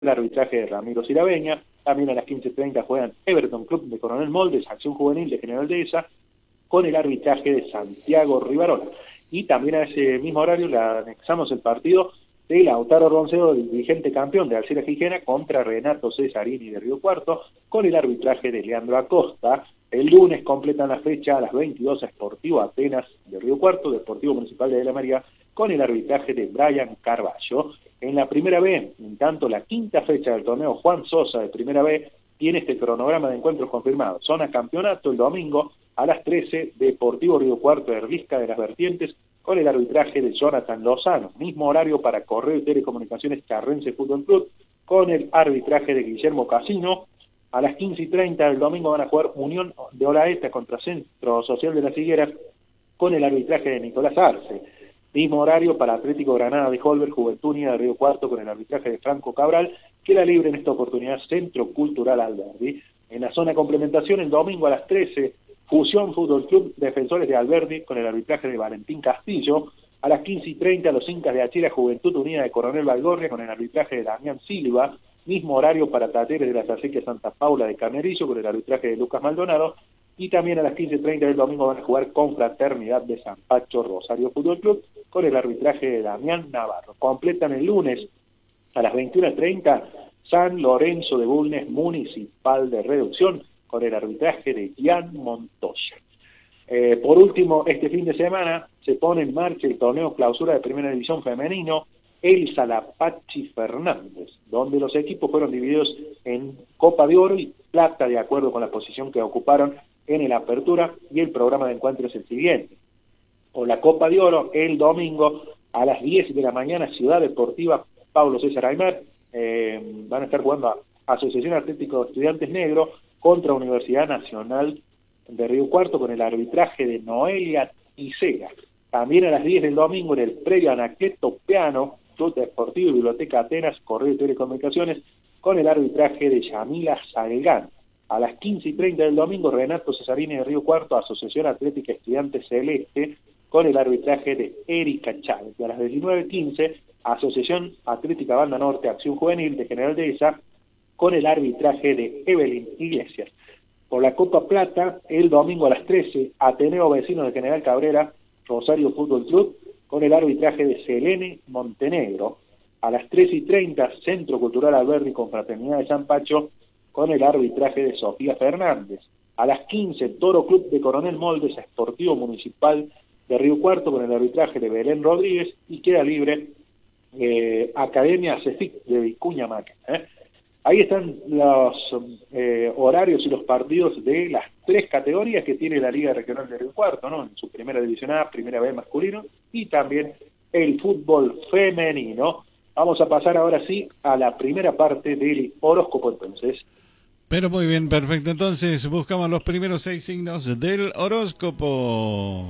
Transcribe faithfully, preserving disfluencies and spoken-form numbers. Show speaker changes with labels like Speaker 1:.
Speaker 1: el arbitraje de Ramiro Sirabeña. También a las quince treinta juegan Everton Club de Coronel Moldes, Acción Juvenil de General Dehesa, con el arbitraje de Santiago Rivarola. Y también a ese mismo horario le anexamos el partido de Lautaro Roncedo, el vigente campeón de Alcira Gijena, contra Renato Cesarini de Río Cuarto, con el arbitraje de Leandro Acosta. El lunes completan la fecha a las veintidós a Sportivo Atenas de Río Cuarto, Deportivo Municipal de De la María, con el arbitraje de Brian Carballo. En la Primera B, en tanto, la quinta fecha del torneo Juan Sosa de Primera B tiene este cronograma de encuentros confirmados. Zona campeonato el domingo a las trece, Deportivo Río Cuarto de Risca de las Vertientes, con el arbitraje de Jonathan Lozano. Mismo horario para Correo y Telecomunicaciones Charrense Fútbol Club, con el arbitraje de Guillermo Casino. A las quince y treinta del domingo van a jugar Unión de Olaeta contra Centro Social de las Higueras, con el arbitraje de Nicolás Arce. Mismo horario para Atlético Granada de Holber, Juventud Unida de Río Cuarto, con el arbitraje de Franco Cabral, que la libre en esta oportunidad Centro Cultural Alberdi. En la zona complementación, el domingo a las trece, Fusión Fútbol Club Defensores de Alberdi, con el arbitraje de Valentín Castillo. A las quince y treinta, los Incas de Achira, Juventud Unida de Coronel Valgorria, con el arbitraje de Damián Silva. Mismo horario para Talleres de las Acequias Santa Paula de Carnerillo, con el arbitraje de Lucas Maldonado. Y también a las quince treinta del domingo van a jugar Confraternidad de San Pacho Rosario Fútbol Club, con el arbitraje de Damián Navarro. Completan el lunes a las veintiuna treinta San Lorenzo de Bulnes Municipal de Reducción, con el arbitraje de Ian Montoya. Eh, por último, este fin de semana se pone en marcha el torneo clausura de Primera División Femenino, el Salapachi Fernández, donde los equipos fueron divididos en Copa de Oro y Plata, de acuerdo con la posición que ocuparon en el Apertura, y el programa de encuentro es el siguiente. Por la Copa de Oro, el domingo a las diez de la mañana, Ciudad Deportiva Pablo César Aymar, eh, van a estar jugando a Asociación Atlético de Estudiantes Negros contra Universidad Nacional de Río Cuarto, con el arbitraje de Noelia Ticera. También a las diez del domingo, en el previo Anacleto Piano, Club Deportivo y Biblioteca Atenas, Correo y Telecomunicaciones, con el arbitraje de Yamila Salgán. A las quince y treinta del domingo, Renato Cesarini de Río Cuarto, Asociación Atlética Estudiantes Celeste, con el arbitraje de Erika Chávez. Y a las diecinueve quince, Asociación Atlética Banda Norte, Acción Juvenil de General Dehesa, con el arbitraje de Evelyn Iglesias. Por la Copa Plata, el domingo a las trece, Ateneo Vecino de General Cabrera, Rosario Fútbol Club, con el arbitraje de Selene Montenegro. A las trece y treinta, Centro Cultural Alberdi con Fraternidad de San Pacho, con el arbitraje de Sofía Fernández. A las quince, Toro Club de Coronel Moldes, Sportivo Municipal de Río Cuarto, con el arbitraje de Belén Rodríguez, y queda libre eh, Academia Cefic de Vicuña Maca. ¿eh? Ahí están los eh, horarios y los partidos de las tres categorías que tiene la Liga Regional de Río Cuarto, ¿no? En su primera división A, primera B masculino, y también el fútbol femenino. Vamos a pasar ahora sí a la primera parte del horóscopo entonces.
Speaker 2: Pero muy bien, perfecto. Entonces buscamos los primeros seis signos del horóscopo.